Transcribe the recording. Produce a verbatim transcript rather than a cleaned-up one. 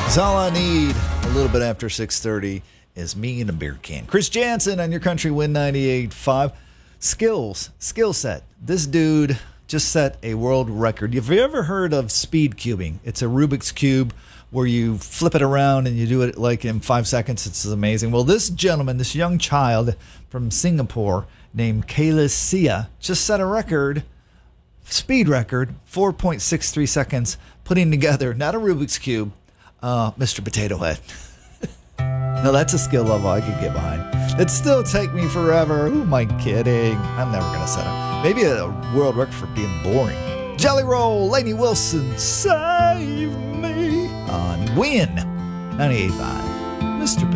It's all I need. A little bit after six thirty is me and a beer can. Chris Jansen on your Country Win ninety-eight point five. Skills, skill set. This dude just set a world record. Have you ever heard of speed cubing? It's a Rubik's Cube where you flip it around and you do it like in five seconds. It's amazing. Well, this gentleman, this young child from Singapore named Kayla Sia, just set a record, speed record, four point six three seconds, putting together, not a Rubik's Cube, uh, Mister Potato Head. Now, that's a skill level I could get behind. It'd still take me forever. Who am I kidding? I'm never going to set it. Maybe a world record for being boring. Jelly Roll, Lainey Wilson, Save Me on Win ninety-eight point five. Mister Potato